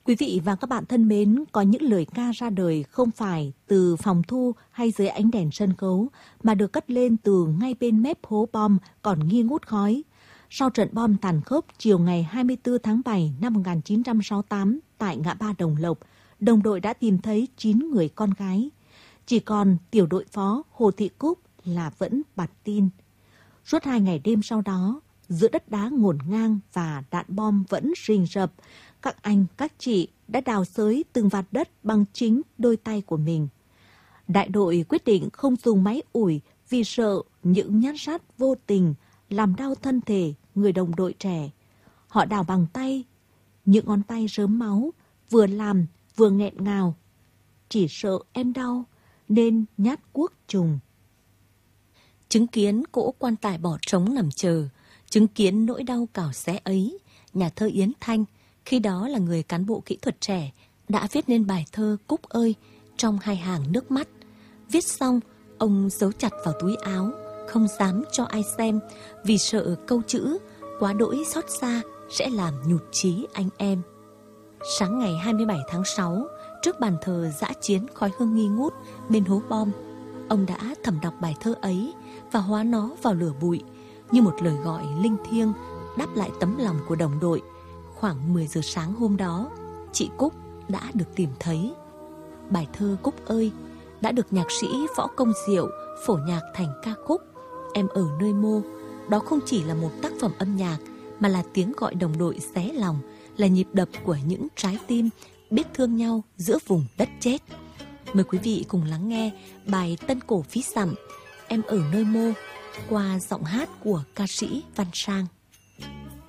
Quý vị và các bạn thân mến, có những lời ca ra đời không phải từ phòng thu hay dưới ánh đèn sân khấu, mà được cất lên từ ngay bên mép hố bom còn nghi ngút khói. Sau trận bom tàn khốc chiều ngày 24 tháng 7 năm 1968 tại ngã ba Đồng Lộc, đồng đội đã tìm thấy 9 người con gái. Chỉ còn tiểu đội phó Hồ Thị Cúc là vẫn bặt tin. Suốt 2 ngày đêm sau đó, giữa đất đá ngổn ngang và đạn bom vẫn rình rập, các anh, các chị đã đào xới từng vạt đất bằng chính đôi tay của mình. Đại đội quyết định không dùng máy ủi vì sợ những nhát sát vô tình làm đau thân thể người đồng đội trẻ. Họ đào bằng tay, những ngón tay rớm máu, vừa làm vừa nghẹn ngào. Chỉ sợ em đau nên nhát cuốc trùng. Chứng kiến cỗ quan tài bỏ trống nằm chờ, chứng kiến nỗi đau cào xé ấy, nhà thơ Yến Thanh, khi đó là người cán bộ kỹ thuật trẻ, đã viết nên bài thơ Cúc ơi trong 2 hàng nước mắt. Viết xong, ông giấu chặt vào túi áo, không dám cho ai xem, vì sợ câu chữ quá đỗi xót xa sẽ làm nhụt chí anh em. Sáng ngày 27 tháng 6, trước bàn thờ dã chiến khói hương nghi ngút bên hố bom, ông đã thầm đọc bài thơ ấy và hóa nó vào lửa bụi, như một lời gọi linh thiêng đáp lại tấm lòng của đồng đội. Khoảng 10 giờ sáng hôm đó, chị Cúc đã được tìm thấy. Bài thơ Cúc ơi đã được nhạc sĩ Võ Công Diệu phổ nhạc thành ca khúc Em ở nơi mô. Đó không chỉ là một tác phẩm âm nhạc, mà là tiếng gọi đồng đội xé lòng, là nhịp đập của những trái tim biết thương nhau giữa vùng đất chết. Mời quý vị cùng lắng nghe bài tân cổ ví dặm Em ở nơi mô qua giọng hát của ca sĩ Văn Sang.